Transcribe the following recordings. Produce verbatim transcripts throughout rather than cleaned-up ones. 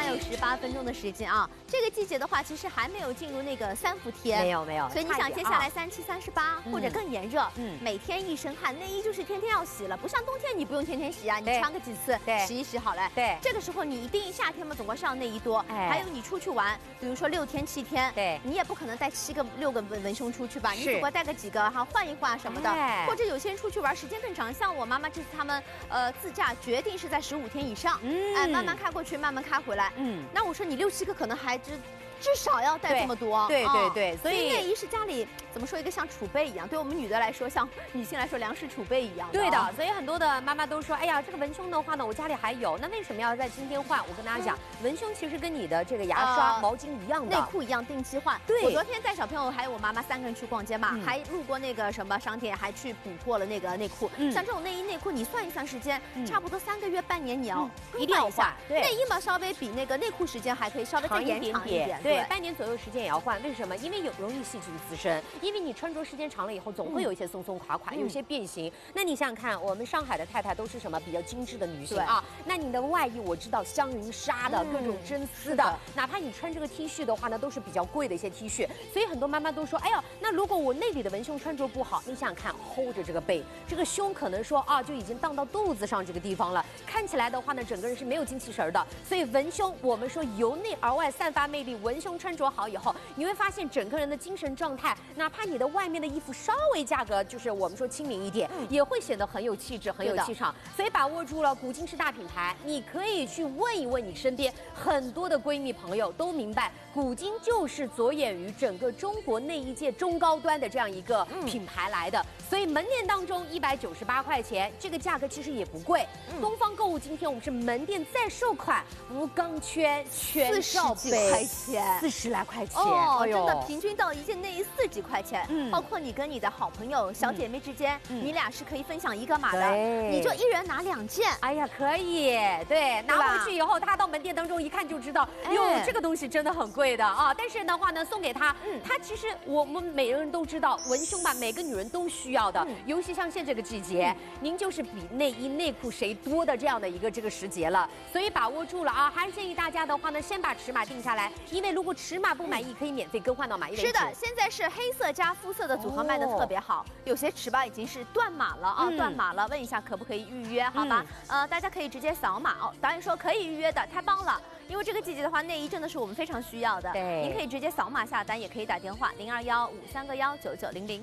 有十八分钟的时间啊。这个季节的话，其实还没有进入那个三伏天， 没有没有。 所以你想接下来三七、三十八或者更炎热， 嗯， 每天一身汗，内衣就是天天要洗了，不像冬天你不用天天洗啊，你穿个几次， 对， 洗一洗好了。 对， 这个时候你一定夏天嘛，总归是要内衣多， 哎， 还有你出去玩，比如说六天七天， 对， 你也不可能带七个六个文文胸出去吧，你总归带个几个哈换一换什么的， 哎， 或者有些人出去玩时间更长，像我妈妈这次他们呃自驾决定是在十五天以上，嗯，哎，慢慢开过去，慢慢开回来，嗯，那我说你六七个可能还只。至少要带这么多， 对对对， 所以内衣是家里怎么说一个像储备一样，对我们女的来说，像女性来说粮食储备一样。 对的，所以很多的妈妈都说，哎呀，这个文胸的话呢，我家里还有，那为什么要在今天换？我跟大家讲，文胸其实跟你的这个牙刷、毛巾一样的， 内裤一样定期换。 对， 我昨天带小朋友还有我妈妈三个人去逛街嘛，还路过那个什么商店，还去补货了那个内裤。像这种内衣内裤，你算一算时间，差不多三个月半年，你要一定要换。 内衣嘛，稍微比那个内裤时间还可以稍微再延长一点， 对，半年左右时间。时间也要换，为什么？因为有容易细菌滋生，因为你穿着时间长了以后，总会有一些松松垮垮，有一些变形。那你想想看，我们上海的太太都是什么比较精致的女性啊？那你的外衣我知道香云纱的，各种真丝的，哪怕你穿这个 T 恤的话呢，都是比较贵的一些 T 恤。所以很多妈妈都说，哎呀，那如果我内里的文胸穿着不好，你想想看 ，hold 着这个背，这个胸可能说啊就已经荡到肚子上这个地方了，看起来的话呢，整个人是没有精气神的。所以文胸，我们说由内而外散发魅力，文胸穿着好以后。后你会发现整个人的精神状态，哪怕你的外面的衣服稍微价格就是我们说亲民一点，嗯、也会显得很有气质、很有气场。所以把握住了，古今是大品牌，你可以去问一问你身边很多的闺蜜朋友，都明白古今就是着眼于整个中国内衣界中高端的这样一个品牌来的。嗯、所以门店当中一百九十八块钱，这个价格其实也不贵。嗯、东方购物今天我们是门店在售款无钢圈全罩杯，四十来块钱。 哦，真的，平均到一件内衣四几块钱，嗯，包括你跟你的好朋友、小姐妹之间，嗯、你俩是可以分享一个码的，你就一人拿两件。 哎呀，可以，对，拿回去以后，他到门店当中一看就知道，哟，哎、这个东西真的很贵的啊。但是的话呢，送给他，嗯，他其实我们每个人都知道，文胸吧，每个女人都需要的，嗯、尤其像现这个季节，嗯、您就是比内衣内裤谁多的这样的一个这个时节了，所以把握住了啊。还是建议大家的话呢，先把尺码定下来，因为如果尺码不满意，可以免费更换到码一为止。 是的，现在是黑色加肤色的组合卖的特别好，哦、有些尺码已经是断码了啊，嗯、断码了，问一下可不可以预约？好吧，嗯、呃，大家可以直接扫码哦。导演说可以预约的，太棒了，因为这个季节的话，内衣真的是我们非常需要的。对，您可以直接扫码下单，也可以打电话零二幺五三个幺九九零零。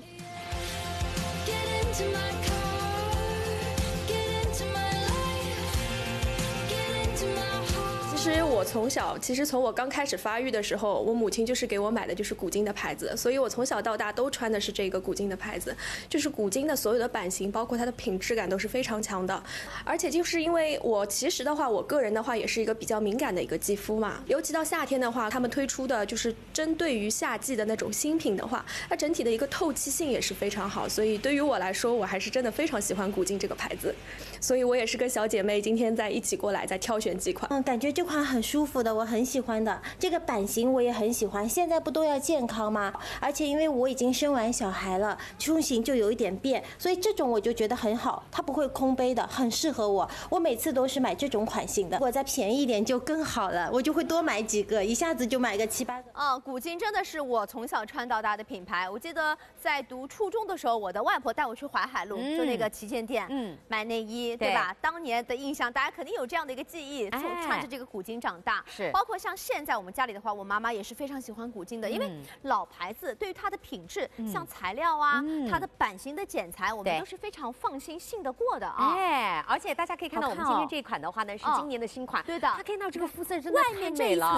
其实我从小，其实从我刚开始发育的时候，我母亲就是给我买的就是古今的牌子，所以我从小到大都穿的是这个古今的牌子。就是古今的所有的版型，包括它的品质感都是非常强的。而且就是因为我其实的话，我个人的话也是一个比较敏感的一个肌肤嘛，尤其到夏天的话，他们推出的就是针对于夏季的那种新品的话，它整体的一个透气性也是非常好。所以对于我来说，我还是真的非常喜欢古今这个牌子。所以我也是跟小姐妹今天在一起过来，在挑选几款。 嗯，感觉这款很舒服的，我很喜欢的。这个版型我也很喜欢。现在不都要健康吗？而且因为我已经生完小孩了，胸型就有一点变，所以这种我就觉得很好，它不会空杯的，很适合我。我每次都是买这种款型的，如果再便宜一点就更好了，我就会多买几个，一下子就买个七八个。 啊，古今真的是我从小穿到大的品牌。我记得在读初中的时候，我的外婆带我去淮海路，嗯、就那个旗舰店，嗯，买内衣，对吧？当年的印象，大家肯定有这样的一个记忆，从穿着这个古今长大。是，包括像现在我们家里的话，我妈妈也是非常喜欢古今的，因为老牌子对于它的品质，像材料啊，它的版型的剪裁，我们都是非常放心信得过的啊。 哎，而且大家可以看到我们今天这一款的话呢，是今年的新款，对的，它看到这个肤色真的太美了。